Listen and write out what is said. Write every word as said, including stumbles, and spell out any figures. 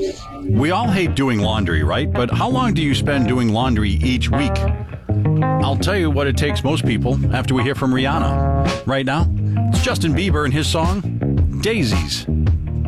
We all hate doing laundry, right? But how long do you spend doing laundry each week? I'll tell you what it takes most people after we hear from Rihanna. Right now, it's Justin Bieber and his song, Daisies.